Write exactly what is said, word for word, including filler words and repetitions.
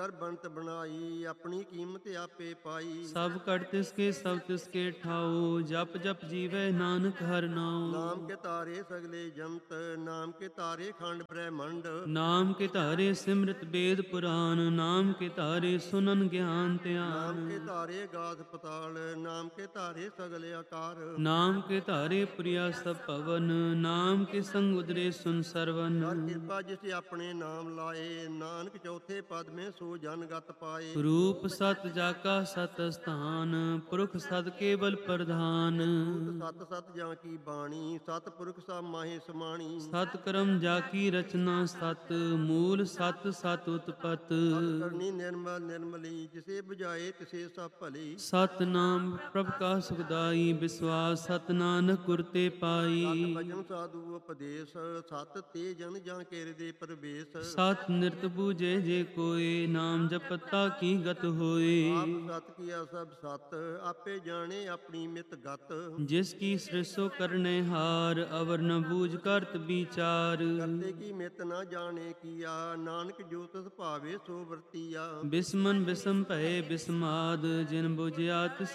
ਕਰ ਬੰਤ ਬਣਾਈ, ਆਪਣੀ ਕੀਮਤ ਆਪੇ ਪਾਈ। ਸਭ ਕਟ ਤਿਸਕੇ ਸਭ ਤਿਸਕੇ ਠਾਓ, ਜਪ ਜਪ ਜੀਵੈ ਨਾਨਕ ਹਰਿ ਨਾਉ। ਨਾਮ ਕੇ ਤਾਰੇ ਸਗਲੇ ਜੰਤ, ਨਾਮ ਕੇ ਤਾਰੇ ਖੰਡ ਬ੍ਰਹਿਮੰਡ। ਨਾਮ ਕੇ ਧਾਰੇ ਸਿਮਰਤ ਬੇਦ ਪੁਰਾਨ, ਨਾਮ ਕੇ ਧਾਰੇ ਸੁਨਨ ਗਿਆਨ ਨਾਮ ਕੇ ਧਿਆਨ। ਤਾਰੇ ਗਾਧ ਪਤਾਲ, ਨਾਮ ਕੇ ਤਾਰੇ ਸਗਲੇ ਆਕਾਰ। ਨਾਮ ਕੇ ਧਾਰੇ ਪ੍ਰਿਆ ਸਭ ਭਵਨ, ਨਾਮ ਕੇ ਸੰਗ ਉਦਰੇ ਸੁਨ ਸਰਵਨ। ਕਰ ਕਿਰਪਾ ਜਿਸ ਆਪਣੇ ਨਾਮ ਲਾਏ, ਨਾਨਕ ਚੌਥੇ ਪਦ ਮੇ ਸੋ ਜਨ ਗਤ ਪਾਏ। ਰੂਪ ਸਤ ਜਾਕਾ ਸਤ ਸਥਾਨ, ਪੁਰਖ ਸਦ ਕੇਵਲ ਪ੍ਰਧਾਨ। ਸਤ ਸਤ ਜਾਂ ਕੀ ਬਾਣੀ, ਸਤ ਪੁਰਖ ਸਭ ਮਾਹੇ ਸਮਾਣੀ। ਸਤ ਕਰਮ ਜਾ ਕੀ ਰਚਨਾ ਸਤ, ਮੂਲ ਸਤ ਸਤ ਉਤਪਤ। ਸਤ ਕਰਨੀ ਨਿਰਮਲ ਨਿਰਮਲੀ, ਜਿਸੇ ਬੁਝਾਏ ਤਿਸੇ ਸਭ ਭਲੀ। ਸਤ ਨਾਮ ਪ੍ਰਭ ਕਾ ਸੁਖਦਾਈ, ਵਿਸਵਾਸ ਸਤ ਨਾਨਕ ਗੁਰ ਤੇ ਸਤ ਪਾਈ। ਭਜਨ ਸਾਧੂ ਉਪਦੇਸ਼, ਸਤ ਤੇ ਜਨ ਜਾਂ ਕੇਰ ਦੇ ਪ੍ਰਵੇਸ਼। ਸਤ ਨਿਰਤ ਬੂਝੇ ਜੇ ਕੋਏ, ਨਾਮ ਜਪਤਾ ਕੀ ਗਤ ਹੋਏ। ਆਪ ਸਤ ਕੀਆ ਸਭ ਸਤ, ਆਪੇ ਜਾਣੇ ਆਪਣੀ ਮਿਤ ਗਤ। ਜਿਸ ਕੀ ਸ੍ਰਿਸੋ ਕਰਨੇ ਹਾਰ, ਅਵਰ ਨ ਬੂਝ ਕਰਤ ਵਿਚਾਰ। ਕਰਤੇ ਕੀ ਮਿਤ ਨਾ ਜਾਣੇ ਕੀਆ, ਨਾਨਕ ਜੋ ਤਿਸ ਭਾਵੇ ਸੋ ਵਰਤੀਆ। ਬਿਸਮਨ ਬਿਸਮ ਭਏ ਬਿਸਮਾਦ, ਜਿਨ ਬੁਝਿਆ ਤਿਸ